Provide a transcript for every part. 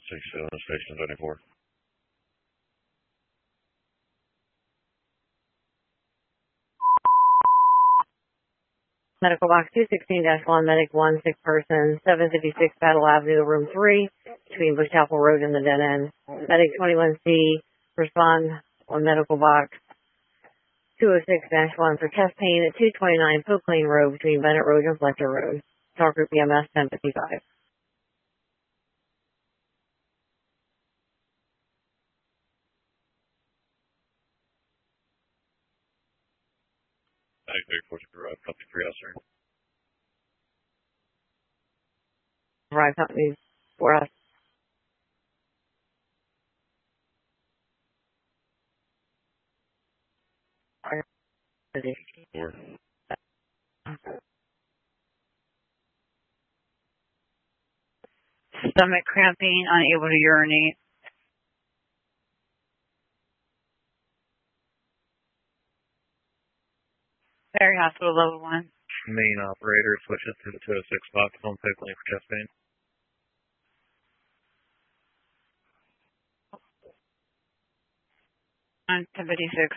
Station 24. Medical box 216-1, medic 1, 6 person, 756 Battle Avenue, room 3, between Bush Chapel Road and the dead end. Medic 21C, respond on medical box 206-1 for chest pain at 229 Poke Lane Road, between Bennett Road and Fletcher Road. Talk group EMS 1055. Medic 34 arrived, copy 3 sir. Arrive company for us. Four. Stomach cramping, unable to urinate. Ferry Hospital, level 1. Main operator switches to the 206 box on Poke Lane for chest pain. On 1056.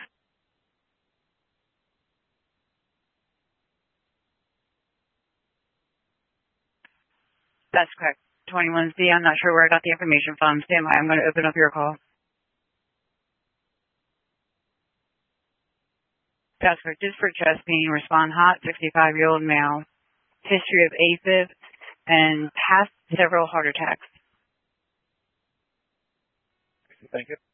That's correct. 21C, I'm not sure where I got the information from. Stand by, I'm going to open up your call. That's correct. Just for chest pain, respond hot, 65-year-old male. History of AFib and past several heart attacks. Thank you.